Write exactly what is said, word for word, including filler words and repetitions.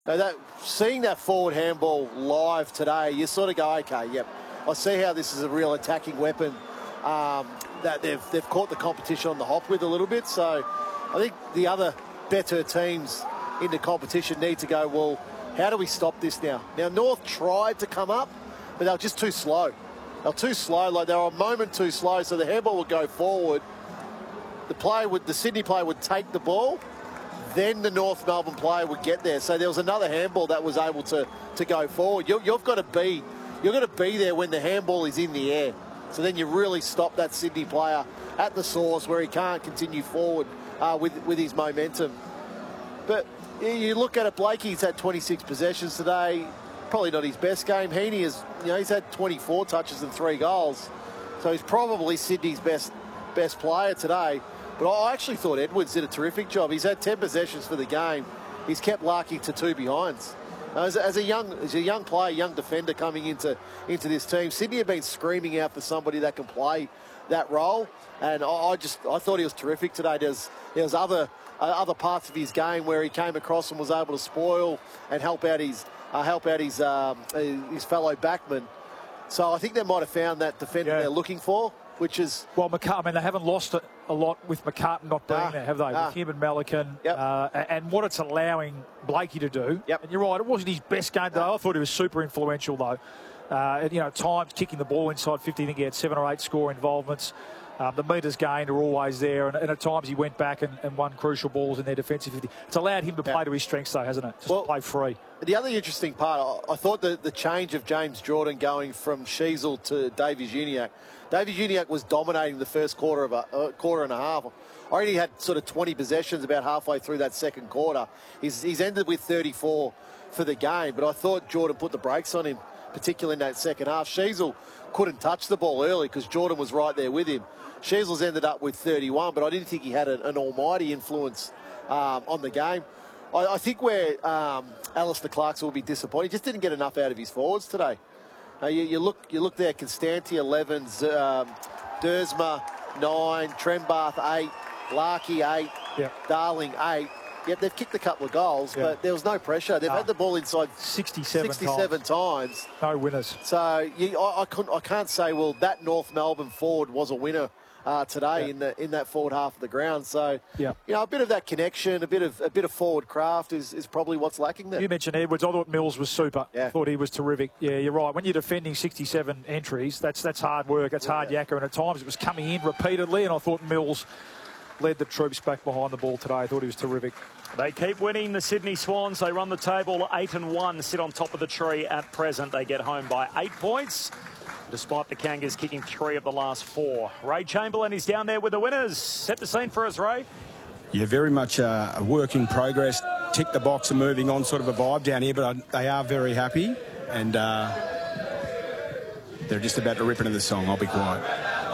Now that, seeing that forward handball live today, you sort of go, okay, yep, I see how this is a real attacking weapon um, that they've, they've caught the competition on the hop with a little bit. So I think the other better teams in the competition need to go, well, how do we stop this now? Now, North tried to come up, but they were just too slow. They were too slow, like they were a moment too slow, so the handball would go forward. The player would, the Sydney player would take the ball, then the North Melbourne player would get there. So there was another handball that was able to, to go forward. You, you've got to be, you've got to be there when the handball is in the air. So then you really stop that Sydney player at the source where he can't continue forward uh, with, with his momentum. But you look at it, Blakey's had twenty-six possessions today. Probably not his best game. Heaney is, you know, he's had twenty-four touches and three goals. So he's probably Sydney's best best player today. But I actually thought Edwards did a terrific job. He's had ten possessions for the game. He's kept Larky to two behinds. As, as a young as a young player, young defender coming into, into this team, Sydney have been screaming out for somebody that can play that role. And I, I just I thought he was terrific today. There's there's other uh, other parts of his game where he came across and was able to spoil and help out his uh, help out his um, his fellow backman. So I think they might have found that defender yeah. they're looking for, which is... Well, McCart- I mean, they haven't lost it a lot with McCartan not being nah, there, have they? Nah. With him and Melican. Yep. Uh, and what it's allowing Blakey to do. Yep. And you're right, it wasn't his best game today. Nah. I thought he was super influential, though. Uh, you know, at times kicking the ball inside fifty, I think he had seven or eight score involvements. Um, the metres gained are always there, and, and at times he went back and, and won crucial balls in their defensive fifty. It's allowed him to play yeah. to his strengths, though, hasn't it? Just well, play free. The other interesting part, I thought the, the change of James Jordan going from Sheasel to Davies Uniacke. Davies Uniacke was dominating the first quarter of a uh, quarter and a half. Already had sort of twenty possessions about halfway through that second quarter. He's, he's ended with thirty-four for the game, but I thought Jordan put the brakes on him, particularly in that second half. Sheasel couldn't touch the ball early because Jordan was right there with him. Sheasel's ended up with thirty-one, but I didn't think he had a, an almighty influence um, on the game. I, I think where um, Alistair Clarkson will be disappointed, he just didn't get enough out of his forwards today. Uh, you, you look you look there, Constanti eleven, um, Dersma nine, Trembath eight, Larky eight, yep. Darling eight. Yep, they've kicked a couple of goals, yep. but there was no pressure. They've no. had the ball inside sixty-seven, sixty-seven times. times. No winners. So you, I, I, couldn't, I can't say, well, that North Melbourne forward was a winner uh, today yep. in the in that forward half of the ground. So yep. you know, a bit of that connection, a bit of a bit of forward craft is, is probably what's lacking there. You mentioned Edwards. I thought Mills was super. Yeah. I thought he was terrific. Yeah, you're right. When you're defending sixty-seven entries, that's that's hard work. That's hard yeah. yakka, and at times it was coming in repeatedly. And I thought Mills led the troops back behind the ball today. I thought he was terrific. They keep winning, the Sydney Swans. They run the table eight and one, sit on top of the tree at present. They get home by eight points, despite the Kangas kicking three of the last four. Ray Chamberlain is down there with the winners. Set the scene for us, Ray. Yeah, very much uh, a work in progress. Tick the box and moving on sort of a vibe down here, but I, they are very happy, and uh, they're just about to rip into the song. I'll be quiet.